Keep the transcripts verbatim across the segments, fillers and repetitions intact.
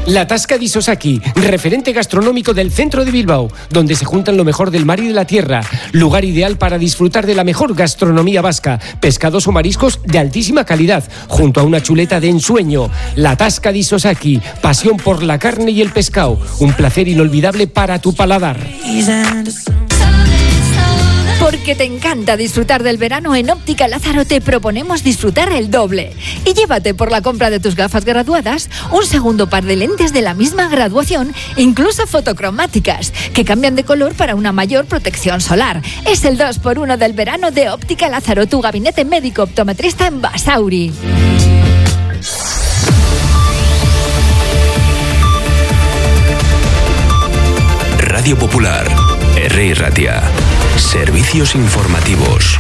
La Tasca de Isosaki, referente gastronómico del centro de Bilbao, donde se juntan lo mejor del mar y de la tierra. Lugar ideal para disfrutar de la mejor gastronomía vasca, pescados o mariscos de altísima calidad, junto a una chuleta de ensueño. La Tasca de Isosaki, pasión por la carne y el pescado, un placer inolvidable para tu paladar. Porque te encanta disfrutar del verano, en Óptica Lázaro te proponemos disfrutar el doble. Y llévate por la compra de tus gafas graduadas un segundo par de lentes de la misma graduación, incluso fotocromáticas, que cambian de color para una mayor protección solar. Es el dos por uno del verano de Óptica Lázaro, tu gabinete médico optometrista en Basauri. Radio Popular, R. Ratia. Servicios informativos.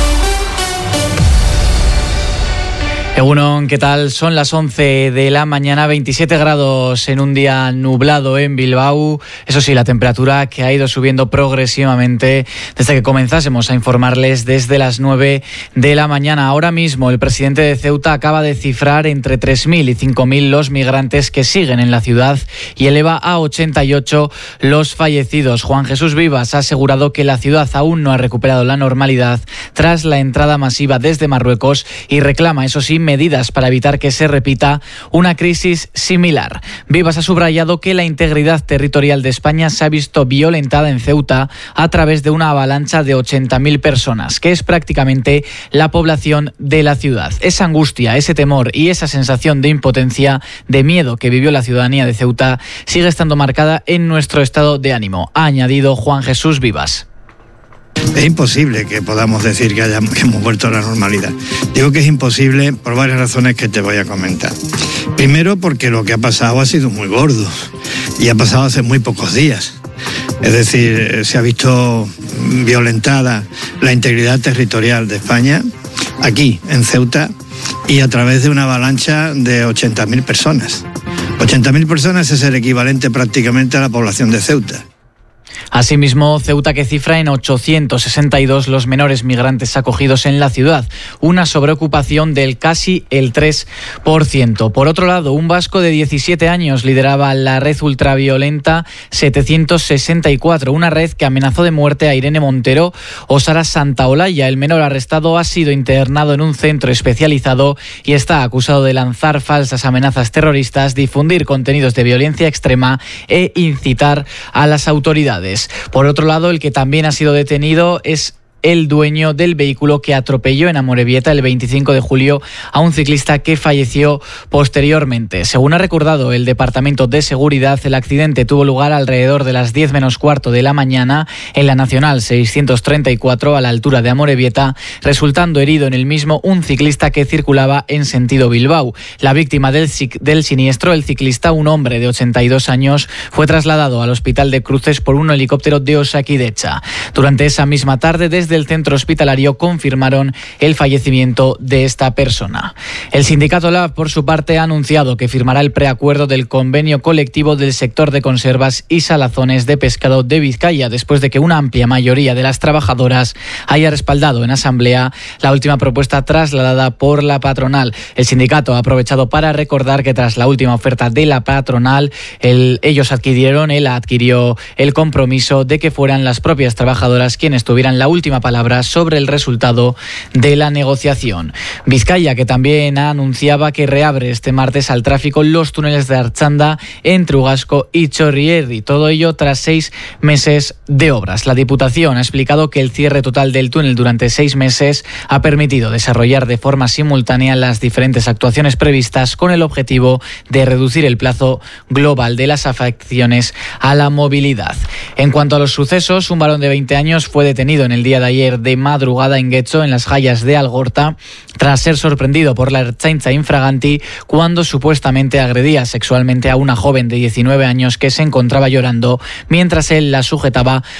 Egunon, ¿qué tal? Son las once de la mañana, veintisiete grados en un día nublado en Bilbao. Eso sí, la temperatura que ha ido subiendo progresivamente desde que comenzásemos a informarles desde las nueve de la mañana. Ahora mismo el presidente de Ceuta acaba de cifrar entre tres mil y cinco mil los migrantes que siguen en la ciudad y eleva a ochenta y ocho los fallecidos. Juan Jesús Vivas ha asegurado que la ciudad aún no ha recuperado la normalidad tras la entrada masiva desde Marruecos y reclama, eso sí, medidas para evitar que se repita una crisis similar. Vivas ha subrayado que la integridad territorial de España se ha visto violentada en Ceuta a través de una avalancha de ochenta mil personas, que es prácticamente la población de la ciudad. Esa angustia, ese temor y esa sensación de impotencia, de miedo que vivió la ciudadanía de Ceuta sigue estando marcada en nuestro estado de ánimo, ha añadido Juan Jesús Vivas. Es imposible que podamos decir que, haya, que hemos vuelto a la normalidad. Digo que es imposible por varias razones que te voy a comentar. Primero, porque lo que ha pasado ha sido muy gordo y ha pasado hace muy pocos días. Es decir, se ha visto violentada la integridad territorial de España, aquí, en Ceuta, y a través de una avalancha de ochenta mil personas. ochenta mil personas es el equivalente prácticamente a la población de Ceuta. Asimismo, Ceuta que cifra en ochocientos sesenta y dos los menores migrantes acogidos en la ciudad, una sobreocupación del casi el tres por ciento. Por otro lado, un vasco de diecisiete años lideraba la red ultraviolenta setecientos sesenta y cuatro, una red que amenazó de muerte a Irene Montero o Sara Santaolalla. El menor arrestado ha sido internado en un centro especializado y está acusado de lanzar falsas amenazas terroristas, difundir contenidos de violencia extrema e incitar a las autoridades. Por otro lado, el que también ha sido detenido es el dueño del vehículo que atropelló en Amorebieta el veinticinco de julio a un ciclista que falleció posteriormente. Según ha recordado el Departamento de Seguridad, el accidente tuvo lugar alrededor de las diez menos cuarto de la mañana en la Nacional seiscientos treinta y cuatro a la altura de Amorebieta, resultando herido en el mismo un ciclista que circulaba en sentido Bilbao. La víctima del, del siniestro, el ciclista, un hombre de ochenta y dos años, fue trasladado al Hospital de Cruces por un helicóptero de Osakidecha. Durante esa misma tarde, desde el centro hospitalario confirmaron el fallecimiento de esta persona. El sindicato Lab, por su parte, ha anunciado que firmará el preacuerdo del convenio colectivo del sector de conservas y salazones de pescado de Vizcaya, después de que una amplia mayoría de las trabajadoras haya respaldado en asamblea la última propuesta trasladada por la patronal. El sindicato ha aprovechado para recordar que tras la última oferta de la patronal, el, ellos adquirieron, él adquirió el compromiso de que fueran las propias trabajadoras quienes tuvieran la última palabras sobre el resultado de la negociación. Vizcaya, que también anunciaba que reabre este martes al tráfico los túneles de Archanda entre Ugasco y Chorrierri, todo ello tras seis meses de obras. La Diputación ha explicado que el cierre total del túnel durante seis meses ha permitido desarrollar de forma simultánea las diferentes actuaciones previstas con el objetivo de reducir el plazo global de las afecciones a la movilidad. En cuanto a los sucesos, un varón de veinte años fue detenido en el día de ayer de madrugada en Getxo, en las Hayas de Algorta, tras ser sorprendido por la Ertzaintza infraganti cuando supuestamente agredía sexualmente a una joven de diecinueve años que se encontraba llorando mientras él la sujetaba